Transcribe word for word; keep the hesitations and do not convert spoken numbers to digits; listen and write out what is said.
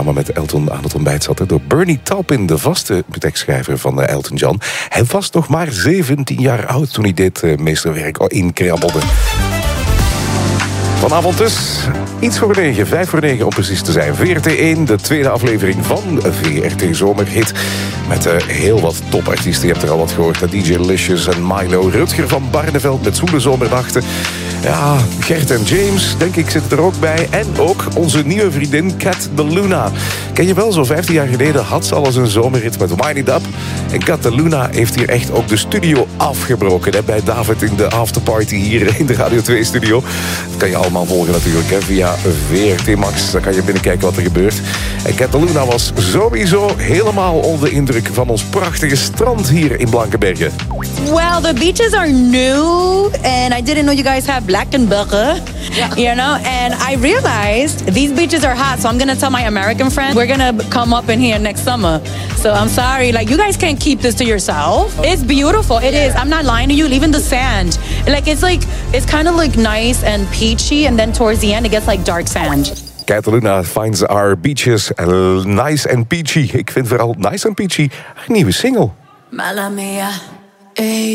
samen met Elton aan het ontbijt zat. Hè, door Bernie Taupin, de vaste tekstschrijver van uh, Elton John. Hij was nog maar zeventien jaar oud toen hij dit uh, meesterwerk inkrabbelde. Vanavond dus iets voor negen, vijf voor negen om precies te zijn. V R T één, de tweede aflevering van V R T Zomerhit. Met uh, heel wat topartiesten. Je hebt er al wat gehoord. D J Licious en Milo. Rutger van Barneveld met Zwoele Zomernachten. Ja, Gert en James, denk ik, zitten er ook bij. En ook onze nieuwe vriendin Cat de Luna. Ken je wel, zo vijftien jaar geleden had ze al eens een zomerrit met Wind It Up. En Cat de Luna heeft hier echt ook de studio afgebroken. Hè, bij David in de afterparty hier in de Radio twee studio. Dat kan je allemaal volgen natuurlijk hè, via V R T Max. Dan kan je binnenkijken wat er gebeurt. En Cat de Luna was sowieso helemaal onder de indruk van ons prachtige strand hier in Blankenbergen. Well, the beaches are new, and I didn't know you guys have black and burger, yeah. you know, and I realized these beaches are hot, so I'm gonna tell my American friend, we're gonna come up in here next summer. So I'm sorry, like, you guys can't keep this to yourself. It's beautiful, it yeah. is. I'm not lying to you, even the sand. Like, it's like, it's kind of like nice and peachy, and then towards the end, it gets like dark sand. Cat Luna finds our beaches nice and peachy. Ik vind vooral nice and peachy haar nieuwe single. Mala mia.